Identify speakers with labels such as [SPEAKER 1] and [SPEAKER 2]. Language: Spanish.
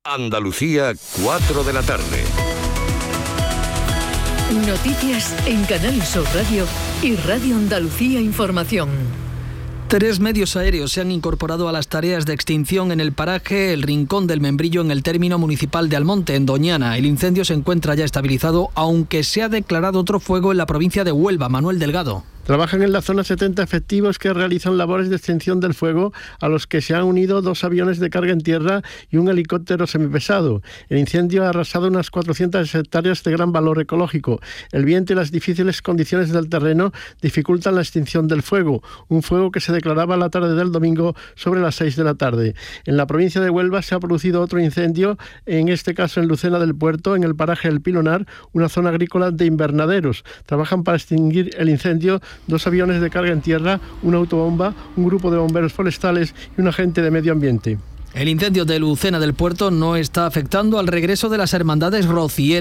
[SPEAKER 1] Andalucía, 4 de la tarde.
[SPEAKER 2] Noticias en Canal Sur Radio y Radio Andalucía Información.
[SPEAKER 3] 3 medios aéreos se han incorporado a las tareas de extinción en el paraje El Rincón del Membrillo, en el término municipal de Almonte, en Doñana. El incendio se encuentra ya estabilizado, aunque se ha declarado otro fuego en la provincia de Huelva. Manuel Delgado.
[SPEAKER 4] Trabajan en la zona 70 efectivos que realizan labores de extinción del fuego, a los que se han unido 2 aviones de carga en tierra y un helicóptero semipesado. El incendio ha arrasado unas 400 hectáreas de gran valor ecológico. El viento y las difíciles condiciones del terreno dificultan la extinción del fuego, un fuego que se declaraba la tarde del domingo sobre las 6 de la tarde. En la provincia de Huelva se ha producido otro incendio, en este caso en Lucena del Puerto, en el paraje El Pilonar, una zona agrícola de invernaderos. Trabajan para extinguir el incendio 2 aviones de carga en tierra, una autobomba, un grupo de bomberos forestales y un agente de medio ambiente.
[SPEAKER 3] El incendio de Lucena del Puerto no está afectando al regreso de las hermandades rocieras.